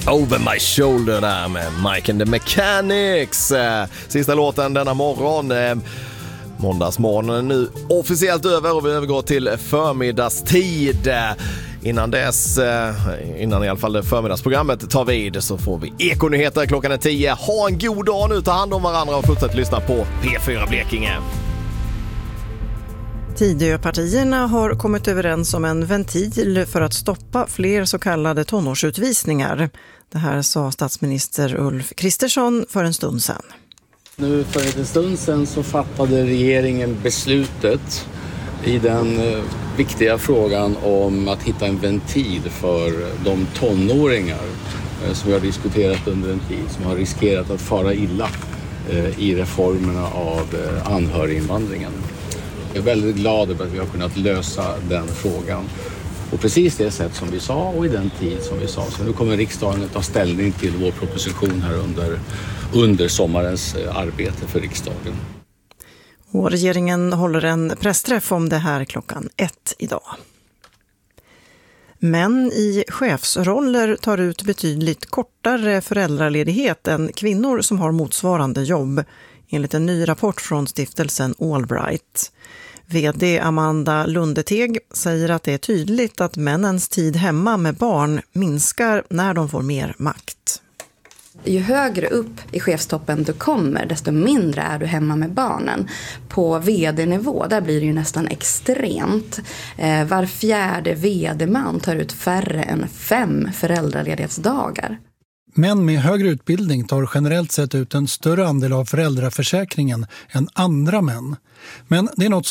Over My Shoulder där med Mike and the Mechanics. Sista låten denna morgon. Måndagsmorgonen är nu officiellt över och vi övergår till förmiddagstid. Innan i alla fall det förmiddagsprogrammet tar vid så får vi Ekonyheter klockan är 10. Ha en god dag nu, ta hand om varandra och fortsätt lyssna på P4 Blekinge. Tidöpartierna har kommit överens om en ventil för att stoppa fler så kallade tonårsutvisningar. Det här sa statsminister Ulf Kristersson för en stund sedan. Nu för en stund sedan så fattade regeringen beslutet i den viktiga frågan om att hitta en ventil för de tonåringar som vi har diskuterat under en tid som har riskerat att fara illa i reformerna av anhöriginvandringen. Jag är väldigt glad över att vi har kunnat lösa den frågan på precis det sätt som vi sa och i den tid som vi sa. Så nu kommer riksdagen att ta ställning till vår proposition här under sommarens arbete för riksdagen. Och regeringen håller en pressträff om det här klockan 1 idag. Män i chefsroller tar ut betydligt kortare föräldraledighet än kvinnor som har motsvarande jobb, enligt en ny rapport från stiftelsen Allbright. VD Amanda Lundeteg säger att det är tydligt att männens tid hemma med barn minskar när de får mer makt. Ju högre upp i chefstoppen du kommer, desto mindre är du hemma med barnen. På vd-nivå, där blir det ju nästan extremt. Var fjärde vd-man tar ut färre än 5 föräldraledighetsdagar. Män med högre utbildning tar generellt sett ut en större andel av föräldraförsäkringen än andra män. Men det är något